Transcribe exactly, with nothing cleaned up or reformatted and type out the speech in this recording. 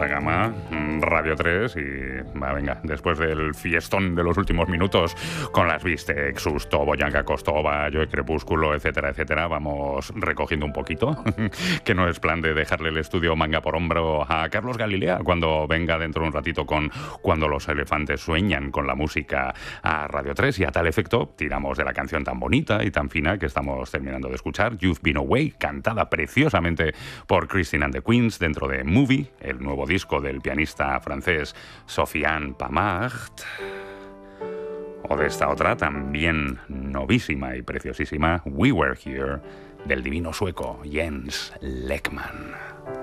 alta gama, Radio tres, y va, venga, después del fiestón de los últimos minutos con las Viste, Susto, Boyanka Kostova, Yo Crepúsculo, etcétera, etcétera, vamos recogiendo un poquito, que no es plan de dejarle el estudio manga por hombro a Carlos Galilea cuando venga dentro de un ratito con Cuando los elefantes sueñan, con la música a Radio tres, y a tal efecto tiramos de la canción tan bonita y tan fina que estamos terminando de escuchar, You've Been Away, cantada preciosamente por Christine and the Queens dentro de Movie, el nuevo disco del pianista francés Sofiane Pamart, o de esta otra también novísima y preciosísima, We Were Here, del divino sueco Jens Lekman.